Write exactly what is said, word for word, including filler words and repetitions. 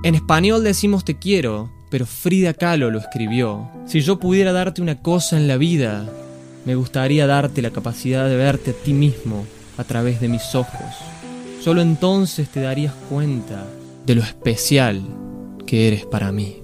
En español decimos te quiero, pero Frida Kahlo lo escribió. Si yo pudiera darte una cosa en la vida, me gustaría darte la capacidad de verte a ti mismo a través de mis ojos. Solo entonces te darías cuenta de lo especial que eres para mí.